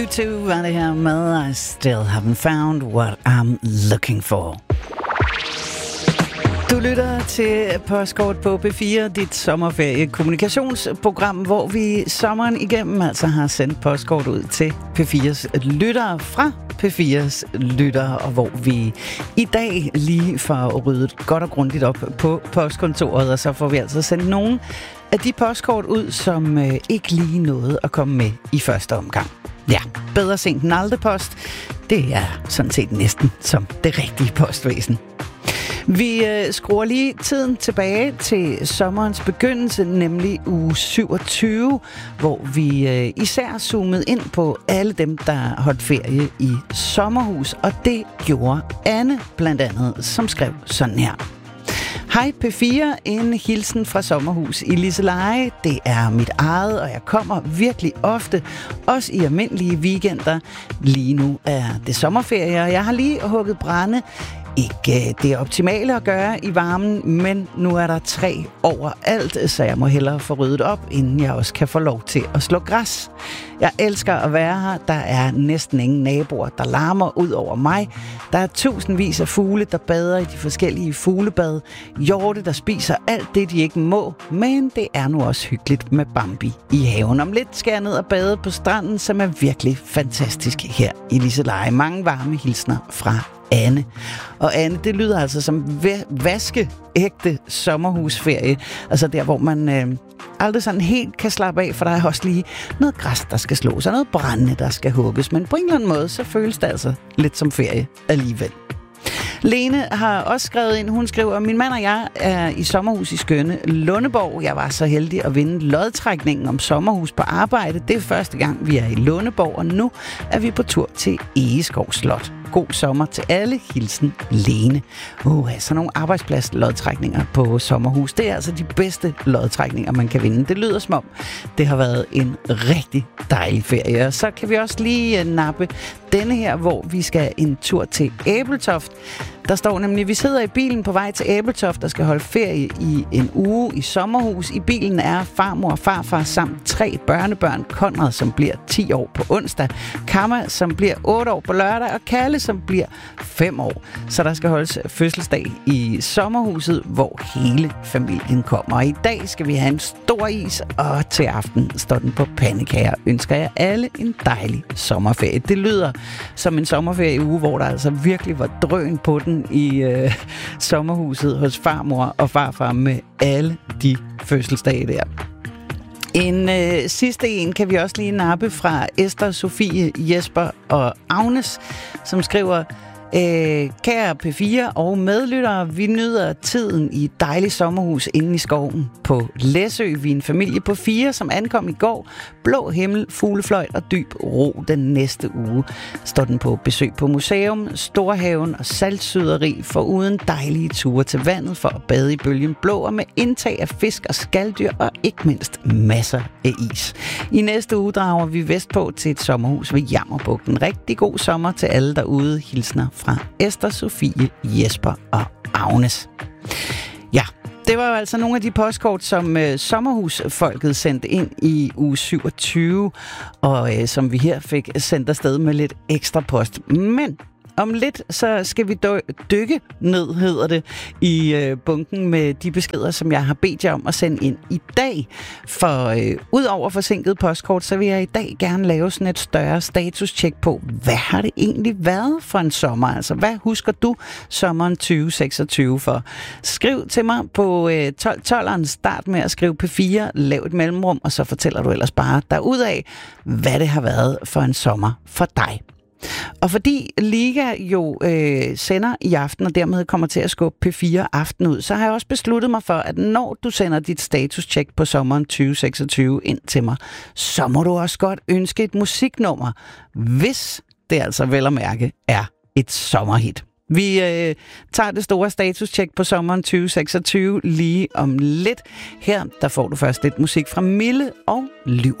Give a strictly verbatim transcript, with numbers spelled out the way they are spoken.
To var det her med I Still Haven't Found What I'm Looking For. Du lytter til Postkort på B fire, dit sommerferie-kommunikationsprogram, hvor vi sommeren igennem altså har sendt postkort ud til P fires lyttere fra P fires lyttere, og hvor vi i dag lige får ryddet godt og grundigt op på postkontoret, og så får vi altså sendt nogle af de postkort ud, som øh, ikke lige nåede at komme med i første omgang. Ja, bedre sent end aldrig post. Det er sådan set næsten som det rigtige postvæsen. Vi øh, skruer lige tiden tilbage til sommerens begyndelse, nemlig uge syvogtyve, hvor vi øh, især zoomede ind på alle dem, der holdt ferie i sommerhus. Og det gjorde Anne blandt andet, som skrev sådan her. Hej P fire, en hilsen fra sommerhus i Liseleje. Det er mit eget, og jeg kommer virkelig ofte, også i almindelige weekender. Lige nu er det sommerferie, og jeg har lige hugget brænde. Ikke det optimale at gøre i varmen, men nu er der træ overalt, så jeg må hellere få ryddet op, inden jeg også kan få lov til at slå græs. Jeg elsker at være her. Der er næsten ingen naboer, der larmer ud over mig. Der er tusindvis af fugle, der bader i de forskellige fuglebad. Hjorte, der spiser alt det, de ikke må. Men det er nu også hyggeligt med Bambi i haven. Om lidt skal jeg ned og bade på stranden, som er virkelig fantastisk her i Liseleje. Mange varme hilsner fra Anne. Og Anne, det lyder altså som vaskeægte sommerhusferie. Altså der, hvor man øh, aldrig sådan helt kan slappe af, for der er også lige noget græs, der skal slås, og noget brænde, der skal hugges. Men på en eller anden måde, så føles det altså lidt som ferie alligevel. Lene har også skrevet ind, hun skriver, min mand og jeg er i sommerhus i skønne Lundeborg. Jeg var så heldig at vinde lodtrækningen om sommerhus på arbejde. Det er første gang, vi er i Lundeborg, og nu er vi på tur til Egeskov Slot. God sommer til alle. Hilsen Lene. Uh, sådan nogle arbejdspladslodtrækninger på sommerhus. Det er altså de bedste lodtrækninger, man kan vinde. Det lyder som om, det har været en rigtig dejlig ferie. Og så kan vi også lige nappe denne her, hvor vi skal en tur til Æbeltoft. Der står nemlig, vi sidder i bilen på vej til Æbeltoft og skal holde ferie i en uge i sommerhus. I bilen er farmor og farfar samt tre børnebørn. Konrad, som bliver ti år på onsdag. Kamma, som bliver otte år på lørdag. Og Kalle, som bliver fem år. Så der skal holdes fødselsdag i sommerhuset, hvor hele familien kommer. Og i dag skal vi have en stor is, og til aften står den på pandekager. Ønsker jeg alle en dejlig sommerferie. Det lyder som en sommerferieuge, hvor der altså virkelig var drøn på den i øh, sommerhuset hos farmor og farfar med alle de fødselsdage der. En øh, sidste en kan vi også lige nappe fra Esther, Sofie, Jesper og Agnes, som skriver, Øh, kære P fire og medlyttere, vi nyder tiden i et dejligt sommerhus inde i skoven på Læsø. Vi er en familie på fire, som ankom i går. Blå himmel, fuglefløjt og dyb ro den næste uge. Står den på besøg på museum, Storhaven og saltsyderi, for uden dejlige ture til vandet for at bade i bølgen blå, og med indtag af fisk og skalddyr og ikke mindst masser af is. I næste uge drager vi vestpå til et sommerhus ved Jammerbugten. Rigtig god sommer til alle derude. Hilsner fra Esther, Sofie, Jesper og Agnes. Ja, det var jo altså nogle af de postkort, som øh, sommerhusfolket sendte ind i uge syvogtyve, og øh, som vi her fik sendt afsted med lidt ekstra post. Men om lidt, så skal vi dø- dykke ned, hedder det, i øh, bunken med de beskeder, som jeg har bedt jer om at sende ind i dag. For øh, ud over forsinket postkort, så vil jeg i dag gerne lave sådan et større status-check på, hvad har det egentlig været for en sommer? Altså, hvad husker du sommeren tyve seksogtyve for? Skriv til mig på øh, tolv tolveren, start med at skrive P fire, lav et mellemrum, og så fortæller du ellers bare derudaf, hvad det har været for en sommer for dig. Og fordi Liga jo øh, sender i aften, og dermed kommer til at skubbe P fire aften ud, så har jeg også besluttet mig for, at når du sender dit status-check på sommeren tyve seksogtyve ind til mig, så må du også godt ønske et musiknummer, hvis det altså vel at mærke er et sommerhit. Vi øh, tager det store status-check på sommeren tyve seksogtyve lige om lidt. Her der får du først lidt musik fra Mille og Lyver.